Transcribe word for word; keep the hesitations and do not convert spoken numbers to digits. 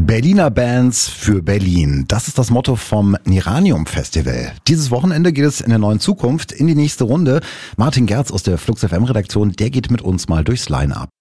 Berliner Bands für Berlin. Das ist das Motto vom Niranium Festival. Dieses Wochenende geht es in der neuen Zukunft in die nächste Runde. Martin Gerz aus der Flux F M Redaktion, der geht mit uns mal durchs Line-Up.